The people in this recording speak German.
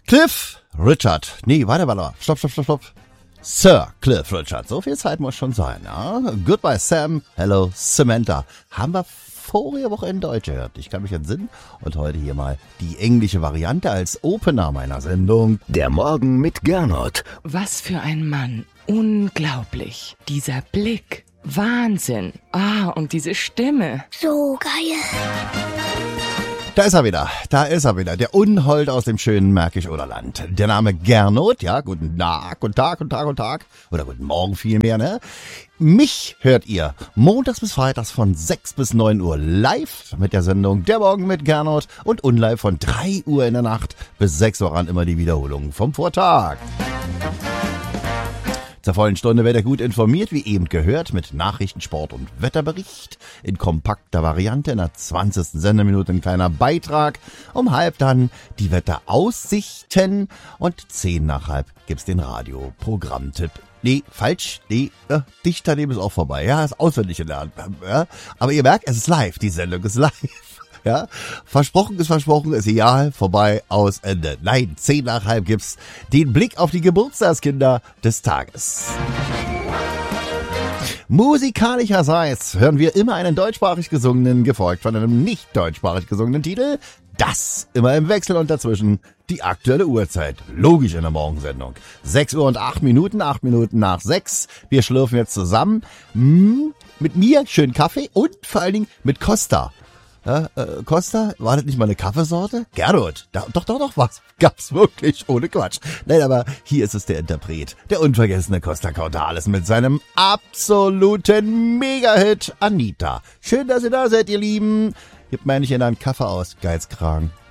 Cliff Richard. Nee, warte. Stopp. Sir Cliff Richard. So viel Zeit muss schon sein, ja? Goodbye Sam. Hello Samantha. Haben wir vorige Woche in Deutsch gehört. Ich kann mich entsinnen. Und heute hier mal die englische Variante als Opener meiner Sendung. Der Morgen mit Gernot. Was für ein Mann. Unglaublich. Dieser Blick. Wahnsinn. Und diese Stimme. So geil. Da ist er wieder. Der Unhold aus dem schönen Märkisch-Oderland. Der Name Gernot, ja, guten Tag. Oder guten Morgen vielmehr, ne? Mich hört ihr montags bis freitags von 6 bis 9 Uhr live mit der Sendung Der Morgen mit Gernot und unlive von 3 Uhr in der Nacht bis 6 Uhr an immer die Wiederholung vom Vortag. Zur vollen Stunde werdet ihr gut informiert, wie eben gehört, mit Nachrichten, Sport und Wetterbericht. In kompakter Variante in der 20. Sendeminute ein kleiner Beitrag. Um halb dann die Wetteraussichten und 10 nach halb gibt's den Radioprogrammtipp. Nee, falsch. Nee, dicht daneben ist auch vorbei. Ja, ist auswendig gelernt. Ja, aber ihr merkt, es ist live. Die Sendung ist live. Ja, versprochen, ist egal, vorbei, aus, Ende. Nein, 10 nach halb gibt's den Blick auf die Geburtstagskinder des Tages. Musikalischerseits hören wir immer einen deutschsprachig gesungenen, gefolgt von einem nicht deutschsprachig gesungenen Titel. Das immer im Wechsel und dazwischen die aktuelle Uhrzeit. Logisch in der Morgensendung. 6 Uhr und 8 Minuten, 8 Minuten nach 6. Wir schlürfen jetzt zusammen. Mit mir schön Kaffee und vor allen Dingen mit Costa. Ja, Costa, war das nicht mal eine Kaffeesorte? Gernot, doch, was gab's wirklich, ohne Quatsch. Nein, aber hier ist es der Interpret, der unvergessene Costa Cordalis mit seinem absoluten Mega-Hit Anita. Schön, dass ihr da seid, ihr Lieben. Gebt mir nicht in einen Kaffee aus, Geizkragen.